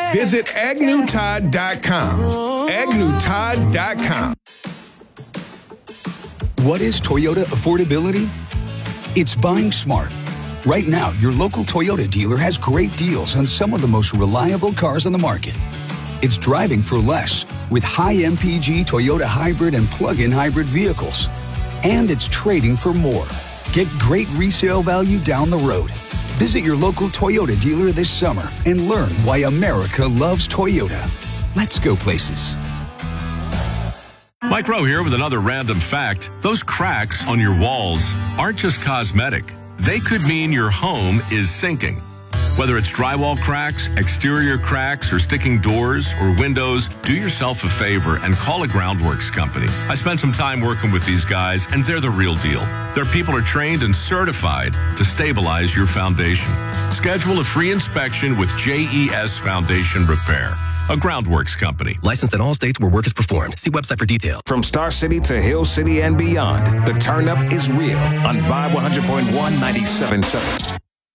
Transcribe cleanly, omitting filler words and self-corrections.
Visit AgnewTodd.com. AgnewTodd.com. What is Toyota affordability? It's buying smart. Right now, your local Toyota dealer has great deals on some of the most reliable cars on the market. It's driving for less with high MPG Toyota hybrid and plug-in hybrid vehicles. And it's trading for more. Get great resale value down the road. Visit your local Toyota dealer this summer and learn why America loves Toyota. Let's go places. Mike Rowe here with another random fact. Those cracks on your walls aren't just cosmetic. They could mean your home is sinking. Whether it's drywall cracks, exterior cracks, or sticking doors or windows, do yourself a favor and call a Groundworks company. I spent some time working with these guys, and they're the real deal. Their people are trained and certified to stabilize your foundation. Schedule a free inspection with JES Foundation Repair, a Groundworks company. Licensed in all states where work is performed. See website for details. From Star City to Hill City and beyond, the turn up is real on Vibe 100.1 97.7.